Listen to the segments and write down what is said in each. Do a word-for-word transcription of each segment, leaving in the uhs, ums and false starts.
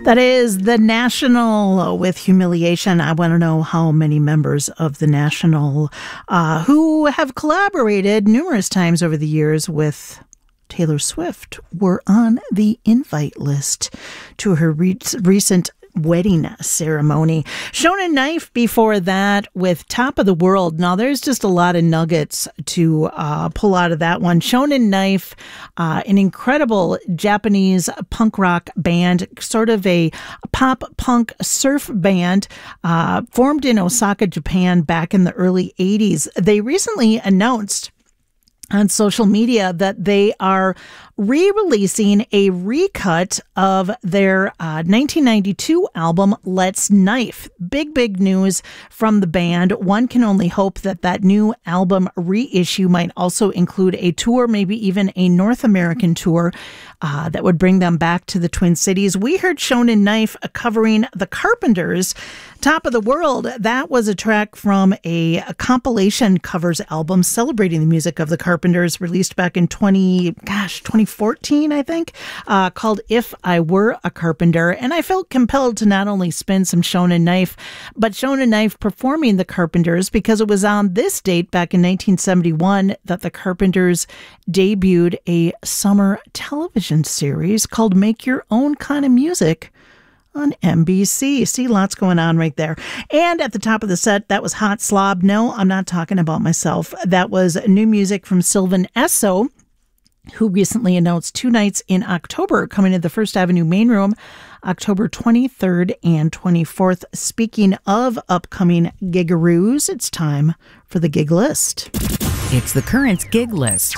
That is The National with Humiliation. I want to know how many members of The National uh, who have collaborated numerous times over the years with Taylor Swift were on the invite list to her re- recent wedding ceremony. Shonen Knife before that with Top of the World. Now, there's just a lot of nuggets to uh, pull out of that one. Shonen Knife, uh, an incredible Japanese punk rock band, sort of a pop punk surf band, uh, formed in Osaka, Japan back in the early eighties. They recently announced on social media that they are re-releasing a recut of their uh, nineteen ninety-two album, Let's Knife. Big, big news from the band. One can only hope that that new album reissue might also include a tour, maybe even a North American tour uh, that would bring them back to the Twin Cities. We heard Shonen Knife covering The Carpenters' Top of the World. That was a track from a, a compilation covers album celebrating the music of The Carpenters, released back in twenty, gosh, twenty fourteen, I think, uh, called If I Were a Carpenter. And I felt compelled to not only spin some Shonen Knife, but Shonen Knife performing The Carpenters, because it was on this date back in nineteen seventy-one that The Carpenters debuted a summer television series called Make Your Own Kind of Music on N B C. See, lots going on right there. And at the top of the set, that was Hot Slob. No, I'm not talking about myself. That was new music from Sylvan Esso, who recently announced two nights in October coming to the First Avenue Main Room, October twenty-third and twenty-fourth. Speaking of upcoming gigaroos, it's time for the gig list. It's the Currents gig list.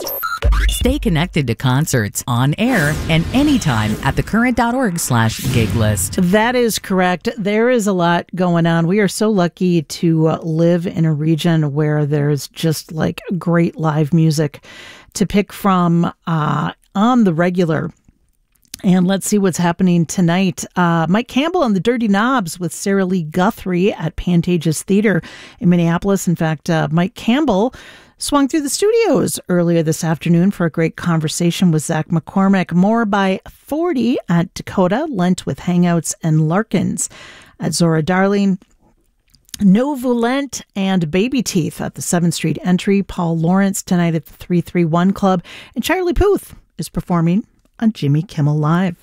Stay connected to concerts on air and anytime at thecurrent.org slash gig list. That is correct. There is a lot going on. We are so lucky to uh, live in a region where there's just like great live music to pick from uh, on the regular. And let's see what's happening tonight. Uh, Mike Campbell and the Dirty Knobs with Sarah Lee Guthrie at Pantages Theater in Minneapolis. In fact, uh, Mike Campbell swung through the studios earlier this afternoon for a great conversation with Zach McCormick. More by forty at Dakota, Lent with Hangouts and Larkins at Zora Darling. Novulent and Baby Teeth at the seventh Street Entry. Paul Lawrence tonight at the three three one Club. And Charlie Puth is performing on Jimmy Kimmel Live.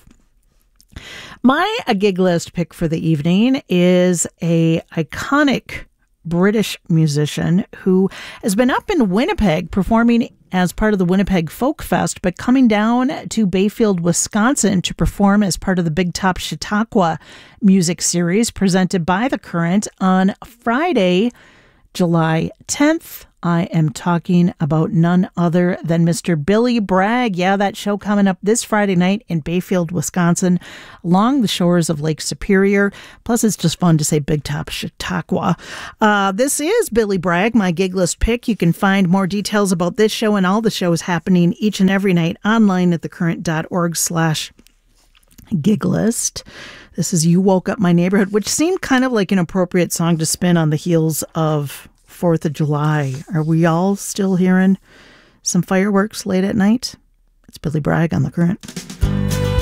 My a gig list pick for the evening is a iconic British musician who has been up in Winnipeg performing as part of the Winnipeg Folk Fest, but coming down to Bayfield, Wisconsin to perform as part of the Big Top Chautauqua music series presented by The Current on Friday, July tenth. I am talking about none other than Mister Billy Bragg. Yeah, that show coming up this Friday night in Bayfield, Wisconsin, along the shores of Lake Superior. Plus, it's just fun to say Big Top Chautauqua. Uh, this is Billy Bragg, my gig list pick. You can find more details about this show and all the shows happening each and every night online at thecurrent.org slash gig list. This is You Woke Up My Neighborhood, which seemed kind of like an appropriate song to spin on the heels of fourth of July. Are we all still hearing some fireworks late at night? It's Billy Bragg on The Current.